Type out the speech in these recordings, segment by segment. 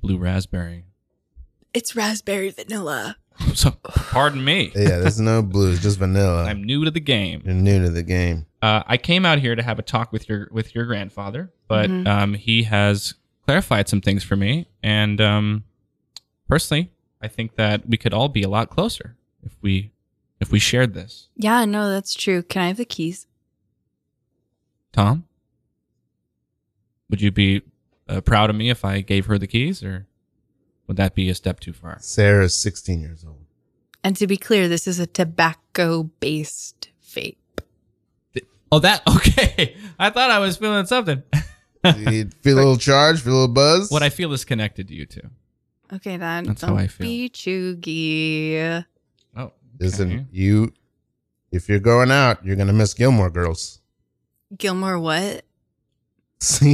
blue raspberry. It's raspberry vanilla. So, pardon me. Yeah, there's no blue. It's just vanilla. I'm new to the game. You're new to the game. I came out here to have a talk with your grandfather, but he has clarified some things for me, and personally, I think that we could all be a lot closer if we shared this. Yeah, no, that's true. Can I have the keys? Tom, would you be proud of me if I gave her the keys, or would that be a step too far? Sarah's 16 years old. And to be clear, this is a tobacco-based vape. Oh, that okay. I thought I was feeling something. You feel a little charged, feel a little buzz? What I feel is connected to you two. Okay, then. That's don't how I feel. be chuggy. Oh, okay. Listen, if you're going out, you're going to miss Gilmore Girls. Gilmore what? See?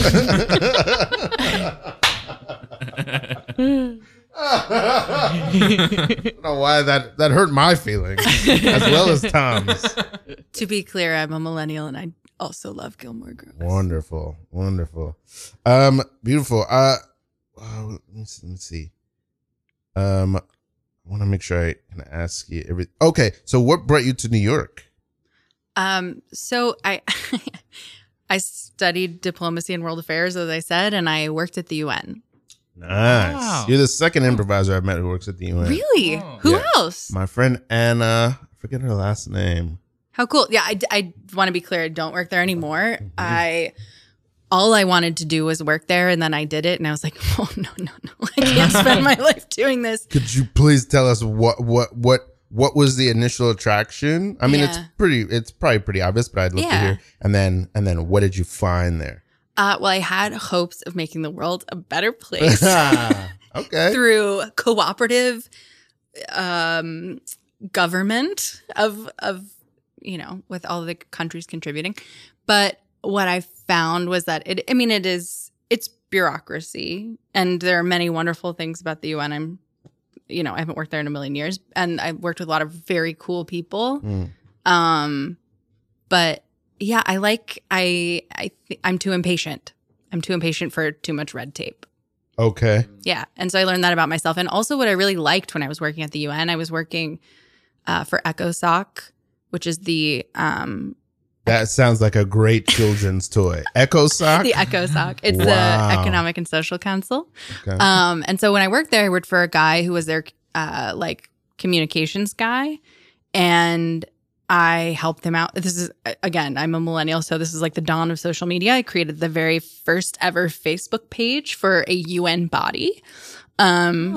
I don't know why that hurt my feelings as well as Tom's. To be clear, I'm a millennial and I also love Gilmore Girls. Wonderful. Beautiful. Let me see. I want to make sure I can ask you everything. Okay, so what brought you to New York? So I I studied diplomacy and world affairs, as I said, and I worked at the UN. Nice. Wow. You're the second improviser I've met who works at the UN. Really? Oh. Who Yeah. else? My friend Anna. I forget her last name. How cool. Yeah, I want to be clear. I don't work there anymore. All I wanted to do was work there, and then I did it, and I was like, oh, no. I can't spend my life doing this. Could you please tell us what was the initial attraction? I mean, Yeah. it's probably pretty obvious, but I'd love to Yeah. hear. And then what did you find there? Well, I had hopes of making the world a better place Okay. through cooperative government of with all the countries contributing. But what I found was that it's bureaucracy, and there are many wonderful things about the UN. I haven't worked there in a million years, and I've worked with a lot of very cool people. But yeah, I'm too impatient. I'm too impatient for too much red tape. Okay. Yeah. And so I learned that about myself. And also what I really liked when I was working at the UN, I was working for ECOSOC, which is the That sounds like a great children's toy. ECOSOC? the ECOSOC. It's Wow. the Economic and Social Council. Okay. And so when I worked there, I worked for a guy who was their communications guy, and I helped him out. This is, again, I'm a millennial, so this is like the dawn of social media. I created the very first ever Facebook page for a UN body. For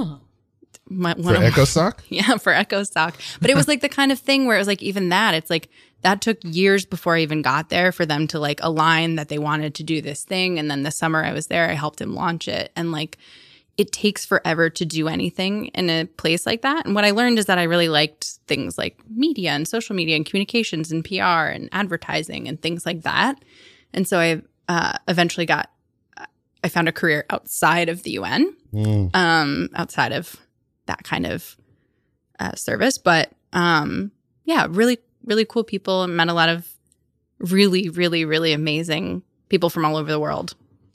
ECOSOC? Yeah, for ECOSOC. But it was like the kind of thing where it was like, even that, it's like, that took years before I even got there for them to like align that they wanted to do this thing. And then the summer I was there, I helped him launch it. And like, it takes forever to do anything in a place like that. And what I learned is that I really liked things like media and social media and communications and PR and advertising and things like that. And so I eventually I found a career outside of the UN, outside of that kind of service. But yeah, really, really cool people, and met a lot of really, really, really amazing people from all over the world.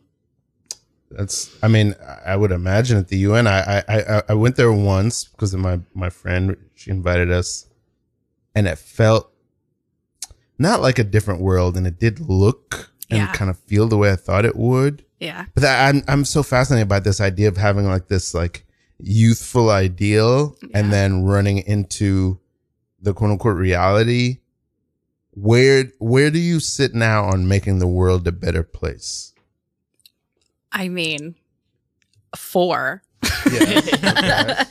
I would imagine at the UN. I went there once because of my friend. She invited us, and it felt not like a different world, and it did look and kind of feel the way I thought it would. Yeah. But I'm so fascinated by this idea of having like this like youthful ideal and then running into the quote unquote reality. Where do you sit now on making the world a better place? I mean, 4. Yeah.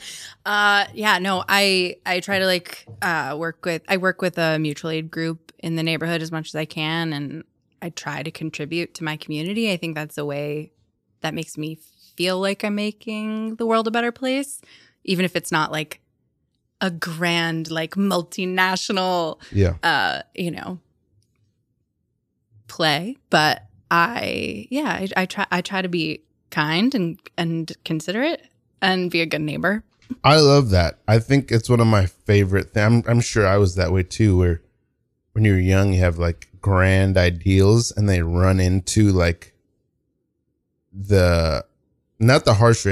I try to work with a mutual aid group in the neighborhood as much as I can, and I try to contribute to my community. I think that's a way that makes me feel like I'm making the world a better place, even if it's not like a grand, like multinational, play. But I try to be kind and considerate and be a good neighbor. I love that. I think it's one of my favorite things. I'm sure I was that way too, where when you're young, you have like grand ideals and they run into like not the harsh